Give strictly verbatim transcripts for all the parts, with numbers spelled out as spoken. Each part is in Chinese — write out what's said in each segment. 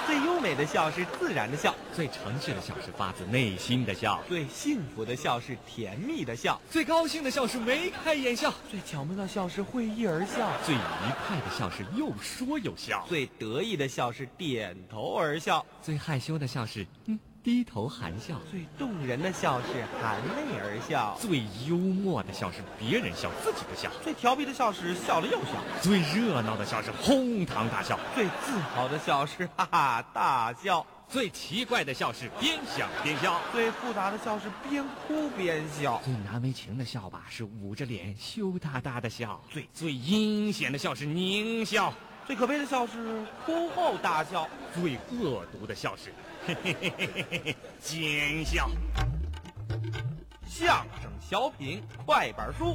最优美的笑是自然的笑， 最诚实的笑是发自内心的笑， 最幸福的笑是甜蜜的笑， 最高兴的笑是眉开眼笑， 最巧妙的笑是会意而笑， 最愉快的笑是又说又笑， 最得意的笑是点头而笑， 最害羞的笑是嗯低头含笑， 最动人的笑是含泪而笑， 最幽默的笑是别人笑自己的笑， 最调皮的笑是笑了又笑， 最热闹的笑是哄堂大笑， 最自豪的笑是哈哈大笑， 最奇怪的笑是边想边笑， 最复杂的笑是边哭边笑， 最难为情的笑吧是捂着脸羞答答的笑， 最最阴险的笑是狞笑， 最可悲的笑是哭后大笑， 最恶毒的笑是嘿嘿嘿嘿嘿嘿奸笑。 相声小品快板书，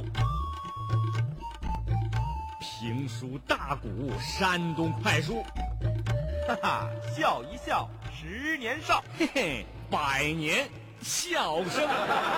评书大鼓山东快书， 哈哈，笑一笑十年少， 嘿嘿，百年笑声。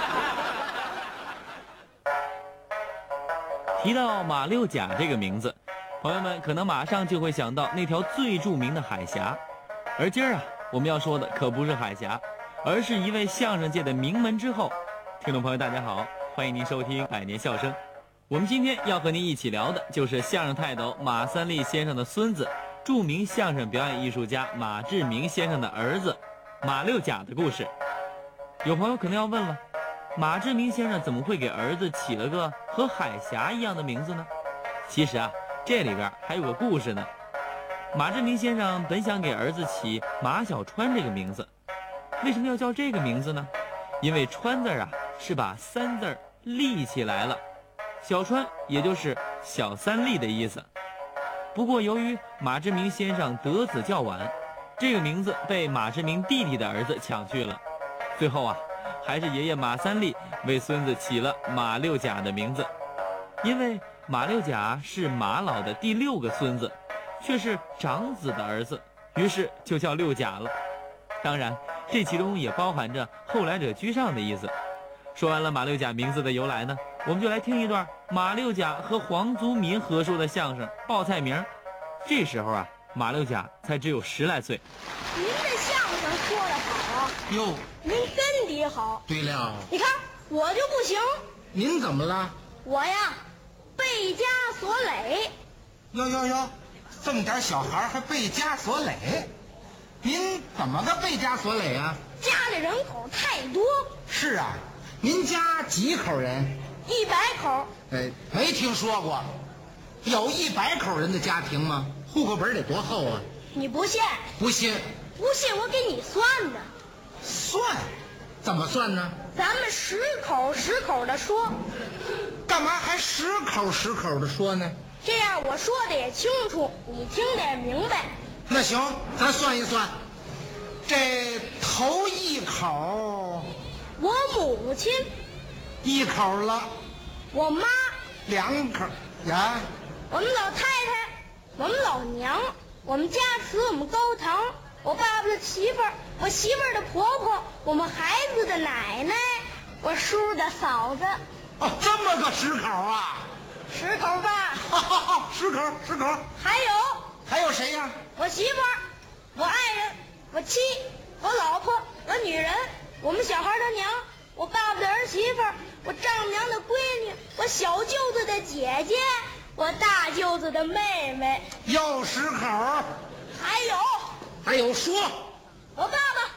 提到马六甲这个名字，朋友们可能马上就会想到那条最著名的海峡，而今儿啊，我们要说的可不是海峡，而是一位相声界的名门之后。听众朋友大家好，欢迎您收听百年笑声。我们今天要和您一起聊的就是相声泰斗马三立先生的孙子，著名相声表演艺术家马志明先生的儿子马六甲的故事。有朋友可能要问了，马志明先生怎么会给儿子起了个和海峡一样的名字呢？其实啊，这里边还有个故事呢。马志明先生本想给儿子起马小川这个名字，为什么要叫这个名字呢？因为川字啊是把三字立起来了，小川也就是小三立的意思。不过由于马志明先生得子较晚，这个名字被马志明弟弟的儿子抢去了，最后啊还是爷爷马三立为孙子起了马六甲的名字。因为马六甲是马老的第六个孙子，却是长子的儿子，于是就叫六甲了。当然这其中也包含着后来者居上的意思。说完了马六甲名字的由来呢，我们就来听一段马六甲和黄族民合说的相声《报菜名》。这时候啊，马六甲才只有十来岁。 您的相声说得好哟， 您根底好。 对了， 你看我就不行， 您怎么了？ 我呀背枷锁垒。 哟哟哟，这么点小孩还背枷锁垒？您怎么个背枷锁垒啊？ 家里人口太多， 是啊，您家几口人？ 一百口。 哎，没听说过，有一百口人的家庭吗？户口本得多厚啊？ 你不信？ 不信？ 不信我给你算的。 算？怎么算呢？ 咱们十口十口的说。 干嘛还十口十口的说呢？ 这样我说的也清楚，你听得也明白。 那行，咱算一算，这头一口， 我母亲， 一口了， 我妈， 两口呀， 我们老太太，我们老娘，我们家祠，我们高堂，我爸爸的媳妇儿，我媳妇儿的婆婆，我们孩子的奶奶，我叔的嫂子。 哦，这么个十口啊！ 十口吧。 好好好，十口十口。 还有还有谁呀？ 我媳妇儿，我爱人，我妻，我老婆，我女人，我们小孩的娘，我爸爸的儿媳妇儿，我丈母娘的闺女，我小舅子的姐姐，我大舅子的妹妹。 又十口。 还有还有说， 我爸爸。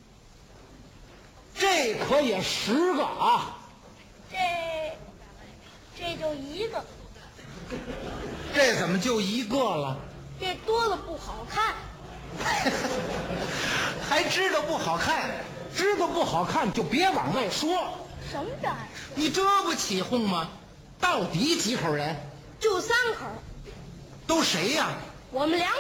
这可也十个啊！ 这这就一个。 这怎么就一个了？ 这多了不好看。 还知道不好看？知道不好看就别往外说。 什么叫爱说？ 你这不起哄吗？到底几口人？ 就三口。 都谁呀？ 我们两